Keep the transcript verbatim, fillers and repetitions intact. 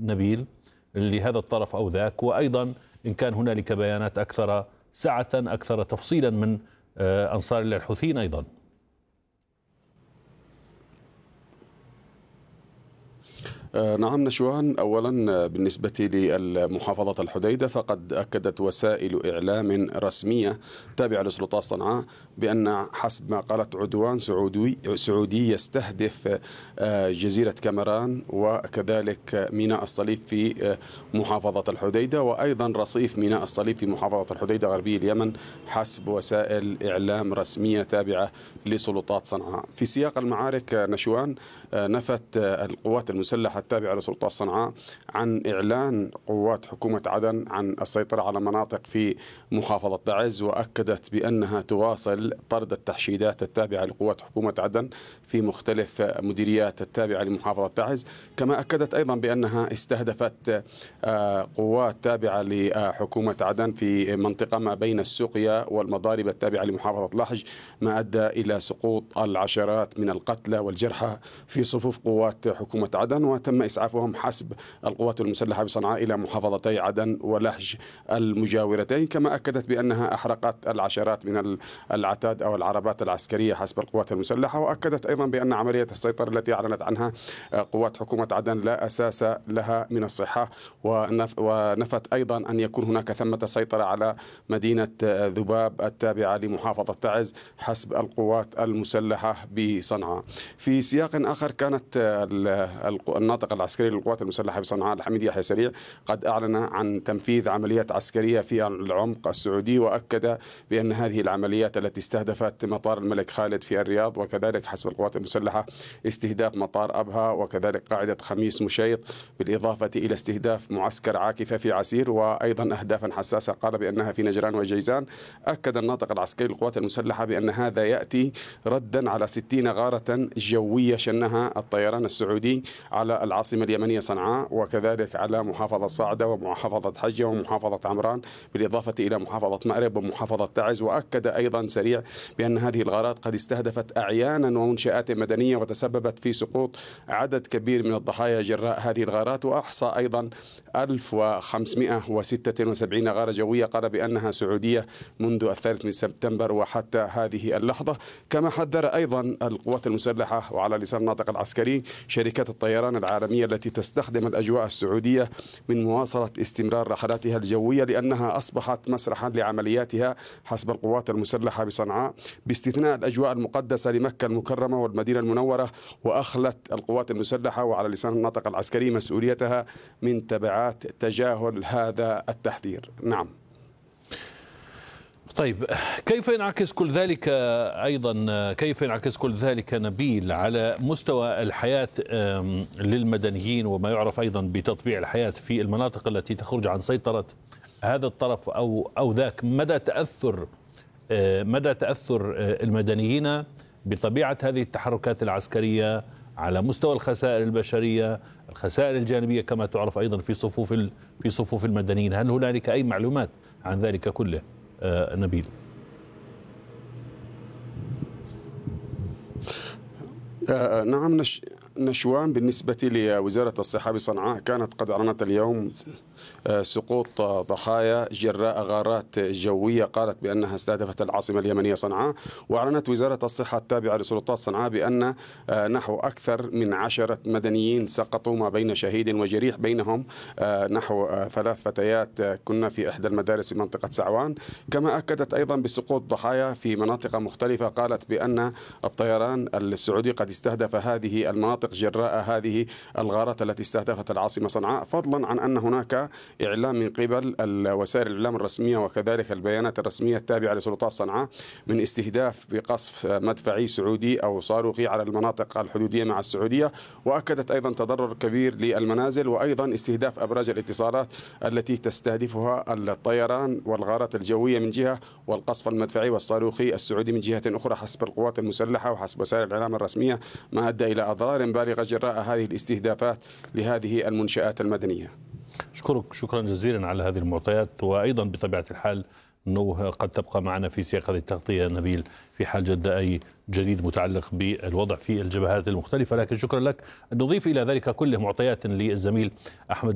نبيل لهذا الطرف أو ذاك، وأيضا إن كان هنالك بيانات أكثر سعة أكثر تفصيلا من أنصار الله الحوثيين أيضا. نعم نشوان، أولا بالنسبة لمحافظة الحديدة فقد أكدت وسائل إعلام رسمية تابعة لسلطات صنعاء بأن حسب ما قالت عدوان سعودي سعودي يستهدف جزيرة كامران وكذلك ميناء الصليب في محافظة الحديدة، وأيضا رصيف ميناء الصليب في محافظة الحديدة غربي اليمن حسب وسائل إعلام رسمية تابعة لسلطات صنعاء. في سياق المعارك نشوان، نفت القوات المسلحة التابعة لسلطات صنعاء عن إعلان قوات حكومة عدن عن السيطرة على مناطق في محافظة تعز، وأكدت بأنها تواصل طرد التحشيدات التابعة لقوات حكومة عدن في مختلف مديريات التابعة لمحافظة تعز. كما أكدت أيضا بأنها استهدفت قوات تابعة لحكومة عدن في منطقة ما بين السقيا والمضارب التابعة لمحافظة لحج، ما أدى إلى سقوط العشرات من القتلى والجرحى في صفوف قوات حكومة عدن، وتم إسعافهم حسب القوات المسلحة بصنعاء إلى محافظتي عدن ولحج المجاورتين. كما أكدت بأنها أحرقت العشرات من العتاد أو العربات العسكرية حسب القوات المسلحة، وأكدت أيضا بأن عملية السيطرة التي أعلنت عنها قوات حكومة عدن لا أساس لها من الصحة، ونفت أيضا أن يكون هناك ثمة سيطرة على مدينة ذباب التابعة لمحافظة تعز حسب القوات المسلحة بصنعاء. في سياق آخر، كانت الناطق العسكري للقوات المسلحة بصنعاء الحميد يحيى سريع قد أعلن عن تنفيذ عمليات عسكرية في العمق السعودي، وأكد بأن هذه العمليات التي استهدفت مطار الملك خالد في الرياض، وكذلك حسب القوات المسلحة استهداف مطار أبها وكذلك قاعدة خميس مشيط، بالإضافة إلى استهداف معسكر عاكفة في عسير، وأيضا أهدافا حساسة قال بأنها في نجران وجيزان. أكد الناطق العسكري للقوات المسلحة بأن هذا يأتي ردا على ستين غارة جوية شنها الطيران السعودي على العاصمة اليمنية صنعاء، وكذلك على محافظة صعدة ومحافظة حجة ومحافظة عمران، بالإضافة إلى محافظة مأرب ومحافظة تعز. وأكد أيضا سريع بأن هذه الغارات قد استهدفت أعيانا ومنشآت مدنية وتسببت في سقوط عدد كبير من الضحايا جراء هذه الغارات، وأحصى أيضا ألف وخمسمئة وستة وسبعين غارة جوية قال بأنها سعودية منذ الثالث من سبتمبر وحتى هذه اللحظة. كما حذر أيضا القوات المسلحة وعلى لسان الناطق العسكري شركات الطيران العالمية التي تستخدم الأجواء السعودية من مواصلة استمرار رحلاتها الجوية، لأنها أصبحت مسرحا لعملياتها حسب القوات المسلحة بصنعاء، باستثناء الأجواء المقدسة لمكة المكرمة والمدينة المنورة. وأخلت القوات المسلحة وعلى لسان الناطق العسكري مسؤوليتها من تبعات تجاهل هذا التحذير. نعم. طيب، كيف ينعكس كل ذلك أيضا كيف ينعكس كل ذلك نبيل على مستوى الحياة للمدنيين، وما يعرف أيضا بتطبيع الحياة في المناطق التي تخرج عن سيطرة هذا الطرف أو أو ذاك؟ مدى تأثر مدى تأثر المدنيين بطبيعة هذه التحركات العسكرية على مستوى الخسائر البشرية، الخسائر الجانبية كما تعرف أيضا في صفوف في صفوف المدنيين؟ هل هنالك أي معلومات عن ذلك كله نبيل؟ آه نعم نش... نشوان، بالنسبة لوزارة الصحة بصنعاء كانت قد أعلنت اليوم سقوط ضحايا جراء غارات جوية قالت بأنها استهدفت العاصمة اليمنية صنعاء. وأعلنت وزارة الصحة التابعة لسلطات صنعاء بأن نحو أكثر من عشرة مدنيين سقطوا ما بين شهيد وجريح، بينهم نحو ثلاث فتيات كنا في إحدى المدارس في منطقة سعوان. كما أكدت أيضا بسقوط ضحايا في مناطق مختلفة، قالت بأن الطيران السعودي قد استهدف هذه المناطق جراء هذه الغارات التي استهدفت العاصمة صنعاء، فضلا عن أن هناك إعلام من قبل وسائل الإعلام الرسمية وكذلك البيانات الرسمية التابعة لسلطات صنعاء من استهداف بقصف مدفعي سعودي أو صاروخي على المناطق الحدودية مع السعودية. وأكدت أيضا تضرر كبير للمنازل، وأيضا استهداف أبراج الاتصالات التي تستهدفها الطيران والغارات الجوية من جهة، والقصف المدفعي والصاروخي السعودي من جهة أخرى حسب القوات المسلحة وحسب وسائل الإعلام الرسمية، ما أدى إلى أضرار بالغة جراء هذه الاستهدافات لهذه المنشآت المدنية. أشكرك شكرا جزيلا على هذه المعطيات، وأيضا بطبيعة الحال أنه قد تبقى معنا في سياق هذه التغطية نبيل في حال جد أي جديد متعلق بالوضع في الجبهات المختلفة. لكن شكرا لك. نضيف إلى ذلك كله معطيات للزميل أحمد